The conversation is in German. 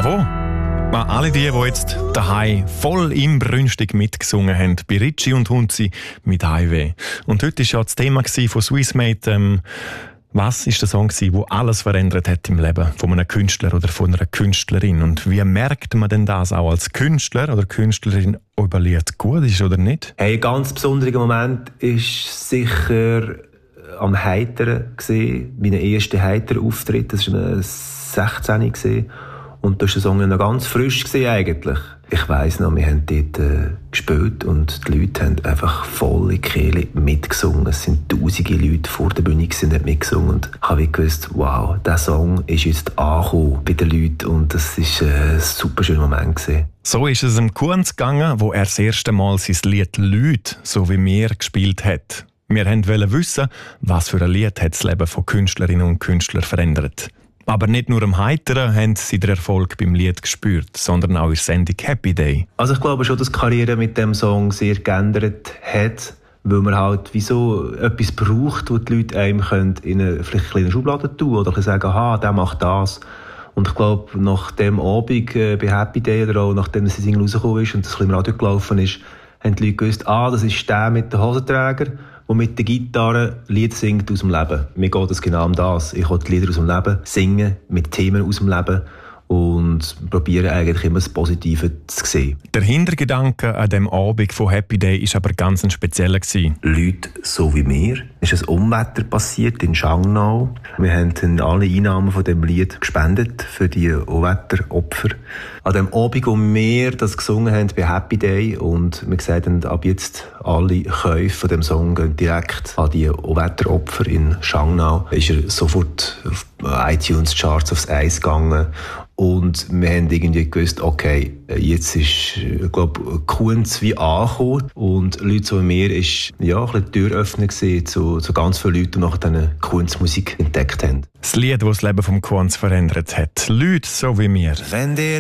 Bravo! An alle die jetzt daheim voll inbrünstig mitgesungen haben, bei Ritchie und Hunzi mit Highway. Und heute war ja das Thema von Swissmate, was ist der Song, der alles verändert hat im Leben von einem Künstler oder von einer Künstlerin? Und wie merkt man denn das auch als Künstler oder Künstlerin, ob ein Lied gut ist oder nicht? Hey, ein ganz besonderer Moment ist sicher am Heiteren gesehen, mein erster Heiter-Auftritt. Das war 16 gesehen. Und da war der Song noch ganz frisch gesehen eigentlich. Ich weiss noch, wir haben dort gespielt und die Leute haben einfach volle Kehle mitgesungen. Es sind tausende Leute vor der Bühne und haben mitgesungen. Und ich habe gewusst, wow, dieser Song ist jetzt angekommen bei den Leuten und das war ein super schöner Moment gewesen. So ist es dem Kunz gegangen, wo er das erste Mal sein Lied «Leute», so wie wir, gespielt hat. Wir wollten wissen, was für ein Lied hat das Leben von Künstlerinnen und Künstlern verändert. Aber nicht nur am Heiteren haben sie den Erfolg beim Lied gespürt, sondern auch in der Sendung «Happy Day». Also ich glaube schon, dass die Karriere mit dem Song sehr geändert hat, weil man halt wie so etwas braucht, wo die Leute einem in eine vielleicht kleine Schublade tun oder sagen, aha, der macht das. Und ich glaube, nach dem Abend bei «Happy Day» oder auch nachdem das Single rausgekommen ist und das im Radio gelaufen ist, haben die Leute gewusst, das ist der mit den Hosenträger, der mit der Gitarre Lieder singt aus dem Leben. Mir geht es genau um das. Ich will die Lieder aus dem Leben singen, mit Themen aus dem Leben und probiere eigentlich immer das Positive zu sehen. Der Hintergedanke an dem Abend von «Happy Day» war aber ganz ein spezieller. Leute so wie mir. Es ist ein Unwetter passiert in Shangnau. Wir haben alle Einnahmen von dem Lied gespendet für die Unwetteropfer. An dem Abend, wo wir das gesungen haben bei «Happy Day» und wir gesagt haben, ab jetzt alle Käufe von dem Song gehen direkt an die Unwetteropfer in Shangnau, ist er sofort auf iTunes-Charts aufs Eis gegangen. Und wir haben irgendwie gewusst, okay, jetzt ist, Kunz wie angekommen. Und Leute so wie mir ist, ja, ein bisschen Türöffner gewesen zu ganz vielen Leuten, die nach dieser Kunstmusik entdeckt haben. Das Lied, das das Leben vom Kunz verändert hat. Leute so wie mir. Wenn